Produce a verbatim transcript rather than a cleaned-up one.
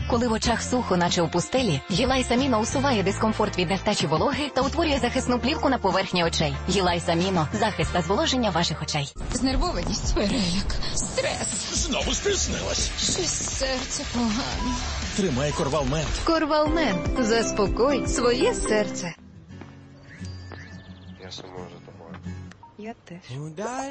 Коли в очах сухо, наче у пустелі, Гілайс Аміно усуває дискомфорт від нестачі вологи та утворює захисну плівку на поверхні очей. Гілайс Аміно – захист та зволоження ваших очей. Знервованість, переляк, стрес. Знову спізнилась. Щось серце погано. Тримай Корвалмент. Корвалмент. Заспокой своє серце. Я сумую за тобою. Я теж.